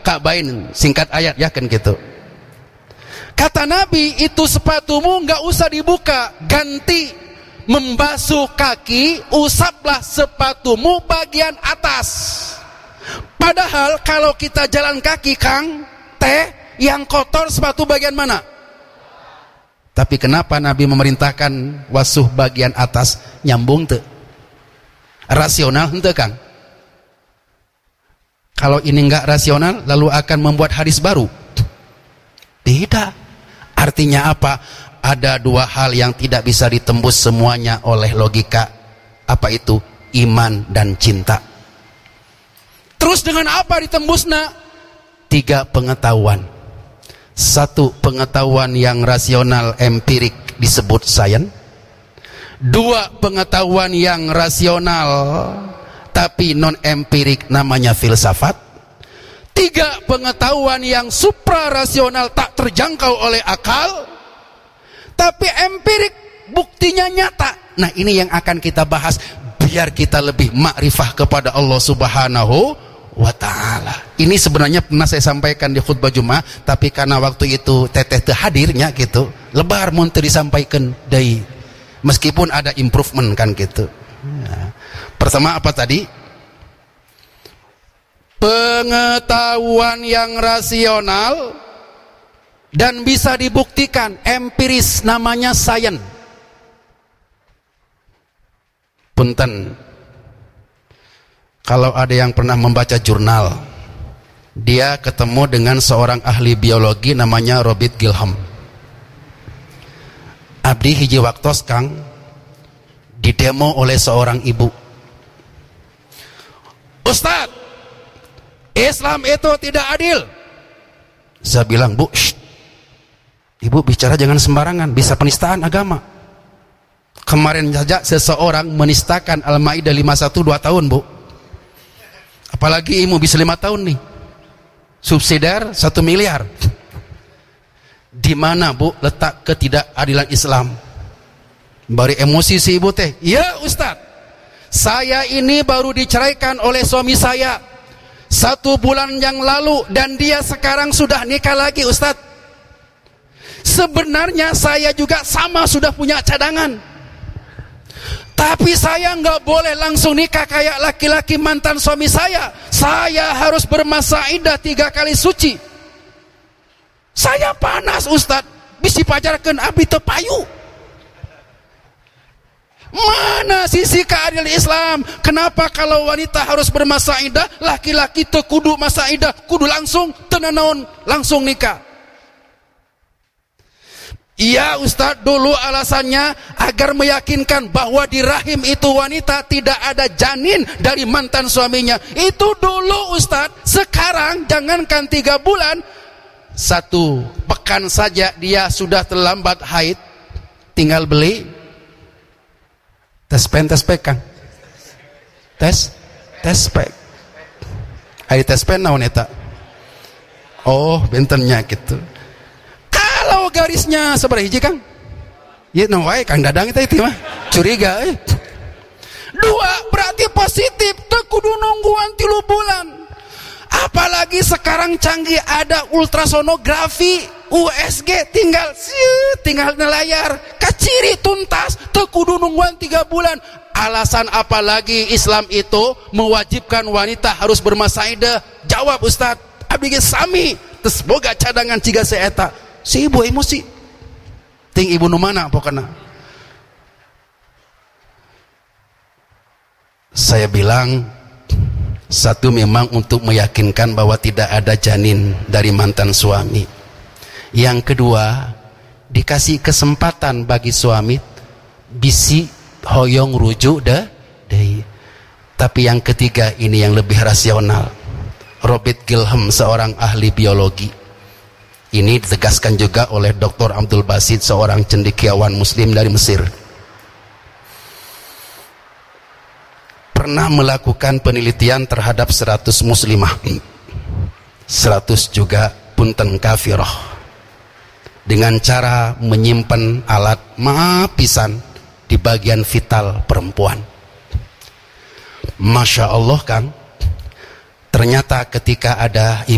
Ka'bain, singkat ayat ya kan gitu. Kata Nabi, itu sepatumu nggak usah dibuka, ganti membasuh kaki, usaplah sepatumu bagian atas. Padahal kalau kita jalan kaki Kang, yang kotor sepatu bagian mana? Tapi kenapa Nabi memerintahkan wasuh bagian atas? Nyambung tuh. Rasional henteu Kang. Kalau ini enggak rasional, lalu akan membuat hadis baru. Tidak. Artinya apa? Ada dua hal yang tidak bisa ditembus semuanya oleh logika. Apa itu? Iman dan cinta. Terus dengan apa ditembusnya? 3 pengetahuan. 1 pengetahuan yang rasional empirik disebut sains. 2 pengetahuan yang rasional tapi non empirik namanya filsafat. 3 pengetahuan yang suprarasional tak terjangkau oleh akal tapi empirik, buktinya nyata. Nah, ini yang akan kita bahas biar kita lebih makrifah kepada Allah Subhanahu wa ta'ala. Ini sebenarnya pernah saya sampaikan di khutbah Jumat, tapi karena waktu itu teteh hadirnya gitu, lebar mun teu disampaikan deui. Meskipun ada improvement kan gitu. Nah, pertama apa tadi? Pengetahuan yang rasional dan bisa dibuktikan, empiris, namanya sains. Punten, kalau ada yang pernah membaca jurnal, dia ketemu dengan seorang ahli biologi namanya Robert Gilham. Abdi hiji waktos Kang didemo oleh seorang ibu. Ustaz, Islam itu tidak adil. Saya bilang, Bu, ibu bicara jangan sembarangan, bisa penistaan agama. Kemarin saja seseorang menistakan Al-Maidah 51 2 tahun, Bu. Apalagi ibu bisa 5 tahun nih. Subsidiar 1 miliar. Di mana, Bu, letak ketidakadilan Islam? Bari emosi si ibu teh. Ya Ustaz, saya ini baru diceraikan oleh suami saya 1 bulan yang lalu dan dia sekarang sudah nikah lagi Ustaz. Sebenarnya saya juga sama sudah punya cadangan, tapi saya nggak boleh langsung nikah kayak laki-laki mantan suami saya. Saya harus bermasa iddah 3 kali suci. Saya panas Ustaz, bisi pajarkan abdi teu payu. Mana sisi keadilan Islam? Kenapa kalau wanita harus bermasa iddah, laki-laki teu kudu masa iddah, kudu langsung tenanaon langsung nikah? Iya Ustaz, dulu alasannya agar meyakinkan bahwa di rahim itu wanita tidak ada janin dari mantan suaminya. Itu dulu Ustaz. Sekarang jangankan 3 bulan, 1 pekan saja dia sudah terlambat haid. Tinggal beli tes pek Kang. Tes pek. Ari tes pen naon eta? Oh, bentennya gitu. Kalau garisnya seberapa hiji Kang? Ya no wae Kang Dadang itu mah curiga 2 berarti positif, teu kudu nungguan 3 bulan. Apalagi sekarang canggih, ada ultrasonografi, USG, tinggal nelayar, kaciri tuntas, teu kudu nungguan 3 bulan. Alasan apa lagi Islam itu mewajibkan wanita harus bermasa iddah? Jawab Ustaz, abdi ge sami, terus boga cadangan ciga seeta. Si ibu emosi. Ting ibu nu mana pokoknya. Saya bilang, 1 memang untuk meyakinkan bahwa tidak ada janin dari mantan suami. Yang kedua, dikasih kesempatan bagi suami bisi hoyong rujuk deh. Tapi yang ketiga ini yang lebih rasional. Robert Gilham, seorang ahli biologi. Ini ditegaskan juga oleh Dr. Abdul Basit, seorang cendekiawan muslim dari Mesir. Pernah melakukan penelitian terhadap 100 muslimah, 100 juga punten kafirah, dengan cara menyimpan alat pisan di bagian vital perempuan. Masya Allah Kang, ternyata ketika ada